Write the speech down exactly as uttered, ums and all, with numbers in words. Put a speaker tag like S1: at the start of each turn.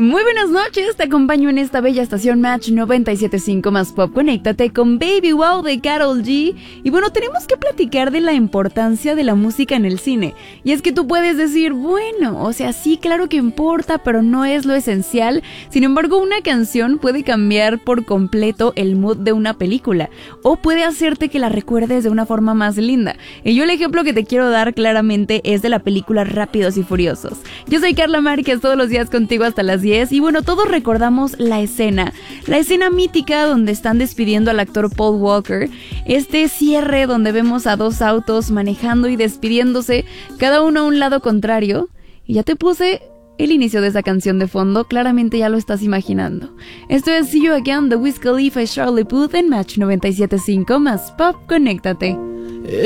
S1: Muy buenas noches, te acompaño en esta bella estación Match noventa y siete punto cinco más Pop. Conéctate con Baby Wow de Karol G. Y bueno, tenemos que platicar de la importancia de la música en el cine. Y es que tú puedes decir, bueno, o sea, sí, claro que importa, pero no es lo esencial. Sin embargo, una canción puede cambiar por completo el mood de una película, o puede hacerte que la recuerdes de una forma más linda. Y yo el ejemplo que te quiero dar claramente es de la película Rápidos y Furiosos. Yo soy Carla Márquez, todos los días contigo hasta las diez. Y bueno, todos recordamos la escena, la escena mítica donde están despidiendo al actor Paul Walker, este cierre donde vemos a dos autos manejando y despidiéndose, cada uno a un lado contrario, y ya te puse el inicio de esa canción de fondo, claramente ya lo estás imaginando. Esto es See You Again de Wiz Khalifa y Charlie Puth en Match noventa y siete punto cinco más Pop, conéctate.